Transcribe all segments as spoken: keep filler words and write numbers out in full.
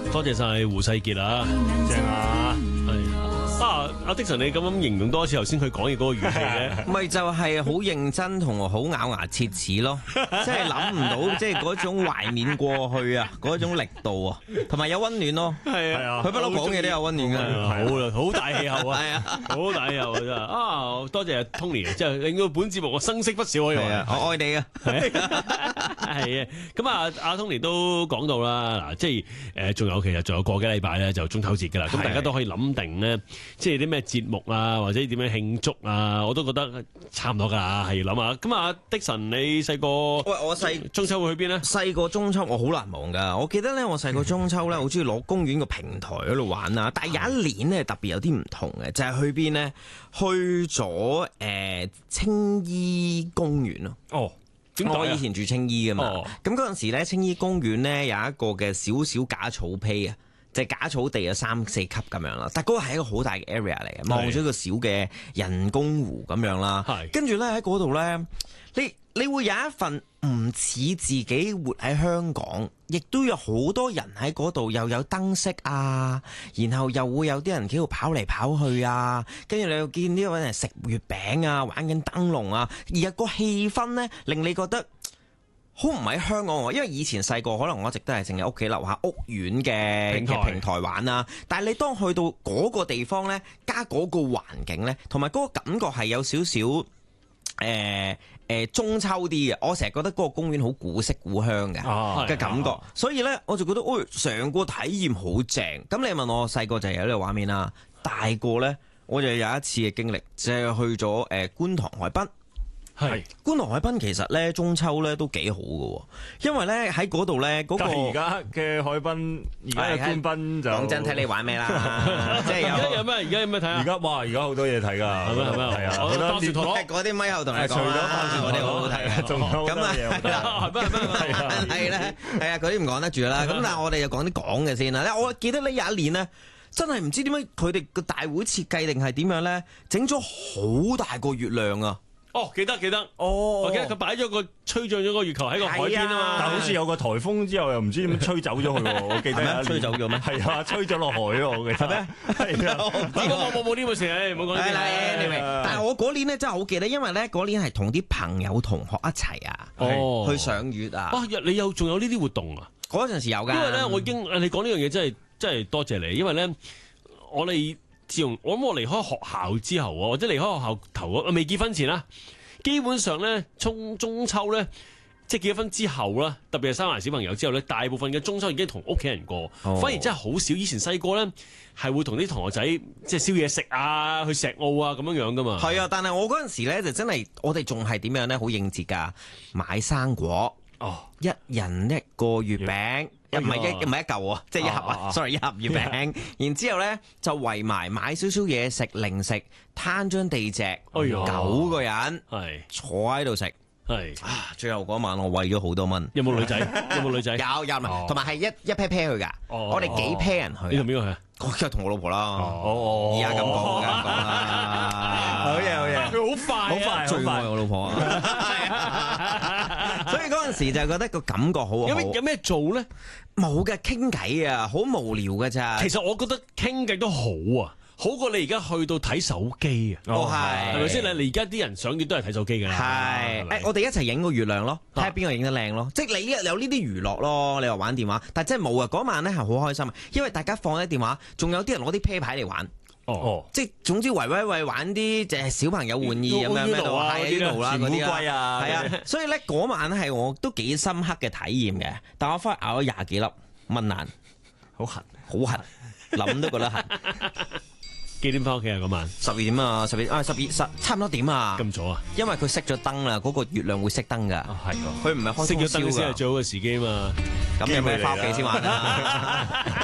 多謝晒胡世傑啊，正啊，係啊，阿的神你咁樣形容多次頭先佢講嘢嗰個語氣咧， 咪就係好認真同好咬牙切齒咯，即係諗唔到，即係嗰種懷緬過去啊，嗰種力度啊，同埋有溫暖咯， 係啊， 佢不嬲講嘢都有溫暖㗎， 好啦，好大氣候啊， 係啊， 好大氣候啊真係啊，多謝 Tony，即係令到本節目我生色不少可以話， 我愛你啊， 係啊，咁啊阿 Tony 都講到啦，嗱，即係誒仲有其實仲有個幾禮拜咧就中秋節㗎啦，咁大家都可以諗定咧，即係啲咩節目啊，或者點樣慶祝啊，我都覺得差唔多㗎啦，係要諗下。咁啊，的神，你細個喂，我細中秋會去邊咧？ 細個中秋我好難忘㗎，我記得咧，我細個中秋咧，好中意攞公園個平台嗰度玩啊。但係有一年咧特別有啲唔同嘅，就係、是、去邊咧？去咗誒、呃、青衣公園咯。 哦，點解啊？ 我以前住青衣㗎嘛。 哦， 咁嗰陣時咧，青衣公園咧有一個嘅小小假草坯啊。就係假草地有三四級咁樣啦，但係嗰個係一個好大嘅 area 嚟嘅，望咗個小嘅人工湖咁樣啦。跟住咧喺嗰度咧，你你會有一份唔似自己活喺香港，亦都有好多人喺嗰度，又有燈飾啊，然後又會有啲人喺度跑嚟跑去啊，跟住你又見呢個人食月餅啊，玩緊燈籠啊，而個氣氛咧令你覺得好唔喺香港喎，因為以前細個可能我一直都係淨係屋企樓下屋苑嘅平台平台玩啦。但係你當去到嗰個地方呢，加嗰個環境呢，同埋嗰個感覺係有少少誒誒中秋啲嘅。我成日覺得嗰個公園好古色古香嘅嘅感覺，所以呢，我就覺得，喂、哎，成個體驗好正。咁你問我細個就有呢個畫面啦，大個呢，我就有一次嘅經歷，就係、是、去咗誒、呃、觀塘海濱。係觀塘海濱其實咧中秋咧都幾好嘅，因為咧喺嗰度咧嗰個而家嘅海濱，而家嘅官濱就講真睇你玩咩啦，即係而家有咩？而家有咩睇啊？ 而家哇！而家好多嘢睇㗎，係咩係咩？ 係啊！ 我覺得爆旋陀螺嗰啲咪後同你講， 除咗爆旋陀螺好好睇啊， 仲有好多嘢好睇。 咁啊係啦，係啊，嗰啲唔講得住啦。咁但係我哋就講啲講嘅先啦。我記得呢有一年咧，真係唔知點解佢哋個大會設計定係點樣咧，整咗好大個月亮啊！ 哦，記得記得， 哦， 我記得佢擺咗個吹漲咗個月球喺個海邊啊嘛， 但好似有個颱風之後又唔知點樣吹走咗佢喎，我記得有吹走咗咩？ 係啊，吹咗落海喎，我記得。係咩？係啊， 冇冇冇呢回事，誒，唔好講呢啲。 但係我嗰年咧真係好記得，因為咧嗰年係同啲朋友同學一齊啊， 哦， 去賞月啊。 哇，你有仲有呢啲活動啊？ 嗰陣時有㗎。因為咧，我已經你講呢樣嘢真係真係多謝你，因為咧我哋自從我諗我離開學校之後啊，或者離開學校頭未結婚前啦。基本上咧，中中秋咧，即係結咗婚之後啦，特別係生埋小朋友之後咧，大部分嘅中秋已經同屋企人過，哦、反而真係好少。以前細個咧，係會同啲同學仔即係燒嘢食啊，去石澳啊咁樣樣噶嘛。係啊，但係我嗰陣時咧就真係，我哋仲係點樣咧？好應節㗎，買生果，哦，一人一個月餅。唔係一唔係一嚿啊，即係一盒啊 ，sorry 一盒月餅。然之後咧就圍埋買少少嘢食零食，攤張地席，九個人係坐喺度食，係啊。最後嗰晚我餵咗好多蚊。 有冇女仔？有冇女仔？ 有有，同埋係一一 pair pair 去㗎。我哋幾 pair 人去。 你同邊個去啊？ 我今日同我老婆啦。哦，而家咁講，而家咁講啦。好嘢，好嘢。 佢好快， 好快，最愛我老婆啊！所以嗰陣時就覺得個感覺好好。 有咩有咩做咧？ 冇嘅，傾偈啊，好無聊㗎咋。 其實我覺得傾偈都好啊，好過你而家去到睇手機啊。 哦，係， 係咪先？你而家啲人上月都係睇手機㗎啦。 係，誒，我哋一齊影個月亮咯，睇下邊個影得靚咯。即係你有呢啲娛樂咯，你話玩電話，但係真係冇啊！嗰晚咧係好開心，因為大家放低電話，仲有啲人攞啲啤牌嚟玩。哦，即係總之圍圍圍玩啲即係小朋友玩意咁樣咩度啊，係啊，嗰啲啊，係啊，所以咧嗰晚係我都幾深刻嘅體驗嘅。但我翻去咬咗廿幾粒蚊爛，好痕，好痕，諗都覺得痕。 幾點翻屋企啊？嗰晚十二點啊，十二啊，十二十差唔多點啊？ 咁早啊？ 因為佢熄咗燈啦，嗰個月亮會熄燈噶。係佢唔係開通宵㗎。 熄咗燈先係最好嘅時機嘛。 咁有冇翻屋企先玩啊？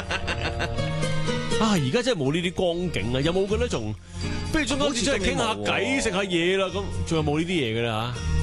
啊！而家真係冇呢啲光景啊，有冇嘅咧？仲不如中秋節出嚟傾下偈、食下嘢啦。咁仲有冇呢啲嘢嘅啦嚇？